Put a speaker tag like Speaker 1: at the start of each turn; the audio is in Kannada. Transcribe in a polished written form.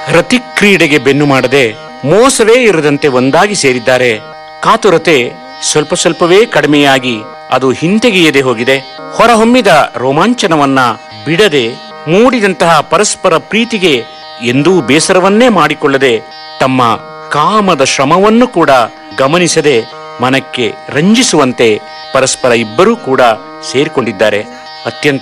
Speaker 1: ರತಿ ಕ್ರೀಡೆಗೆ ಬೆನ್ನು ಮಾಡದೆ ಮೋಸವೇ ಇರದಂತೆ ಒಂದಾಗಿ ಸೇರಿದ್ದಾರೆ. ಕಾತುರತೆ ಸ್ವಲ್ಪ ಸ್ವಲ್ಪವೇ ಕಡಿಮೆಯಾಗಿ ಅದು ಹಿಂತೆಗೆಯದೆ ಹೋಗಿದೆ. ಹೊರಹೊಮ್ಮಿದ ರೋಮಾಂಚನವನ್ನ ಬಿಡದೆ ಮೂಡಿದಂತಹ ಪರಸ್ಪರ ಪ್ರೀತಿಗೆ ಎಂದೂ ಬೇಸರವನ್ನೇ ಮಾಡಿಕೊಳ್ಳದೆ ತಮ್ಮ ಕಾಮದ ಶ್ರಮವನ್ನು ಕೂಡ ಗಮನಿಸದೆ ಮನಕ್ಕೆ ರಂಜಿಸುವಂತೆ ಪರಸ್ಪರ ಇಬ್ಬರೂ ಕೂಡ ಸೇರಿಕೊಂಡಿದ್ದಾರೆ. ಅತ್ಯಂತ